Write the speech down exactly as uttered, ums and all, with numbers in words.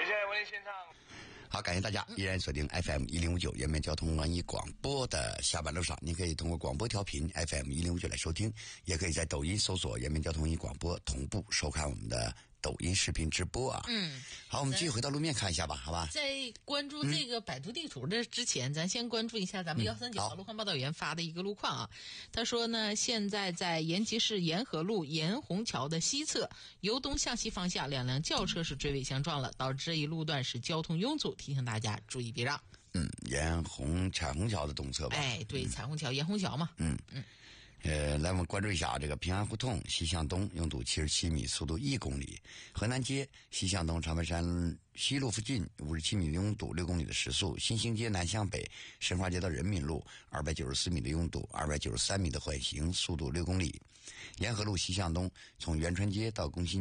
现在为现场。 好，感谢大家依然锁定 F M 一零五九人民交通网易广播的下班路上，您可以通过广播调频 F M 一零五九来收听，也可以在抖音搜索人民交通网易广播同步收看我们的抖音视频直播啊。 嗯， 好，我们继续回到路面看一下吧，好吧？ 在关注这个百度地图的之前，嗯、咱先关注一下咱们幺三九号路况报道员发的一个路况啊。他说呢，现在在延吉市沿河路沿虹桥的西侧，由东向西方向两辆轿车是追尾相撞了，导致这一路段是交通拥堵，提醒大家注意避让。 嗯，沿虹彩虹桥的东侧吧。 哎，对，彩虹桥、沿虹桥嘛。 嗯嗯。呃，来我们关注一下这个平安胡同西向东拥堵七十七米，速度一公里；河南街西向东长白山西路附近五十七米的拥堵，六公里的时速；新兴街南向北申花街到人民路二百九十四米的拥堵，二百九十三米的缓行，速度六公里；沿河路西向东从元川街到工信